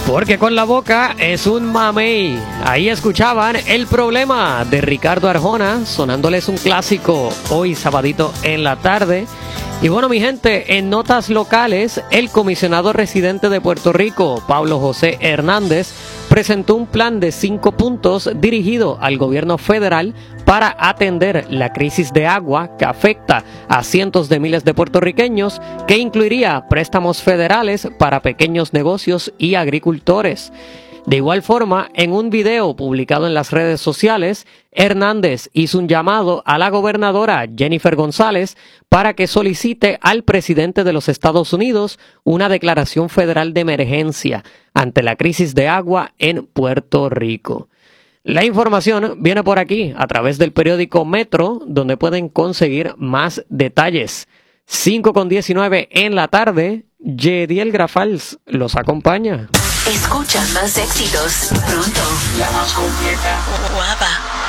Porque con la boca es un mamey. Ahí escuchaban El Problema de Ricardo Arjona, sonándoles un clásico hoy sabadito en la tarde. Y bueno, mi gente, en notas locales, el comisionado residente de Puerto Rico, Pablo José Hernández, presentó un plan de 5 puntos dirigido al gobierno federal para atender la crisis de agua que afecta a cientos de miles de puertorriqueños, que incluiría préstamos federales para pequeños negocios y agricultores. De igual forma, en un video publicado en las redes sociales, Hernández hizo un llamado a la gobernadora Jennifer González para que solicite al presidente de los Estados Unidos una declaración federal de emergencia ante la crisis de agua en Puerto Rico. La información viene por aquí a través del periódico Metro, donde pueden conseguir más detalles. 5:19 en la tarde, Yediel Grafals los acompaña. Escucha más éxitos pronto. La más completa. Guapa.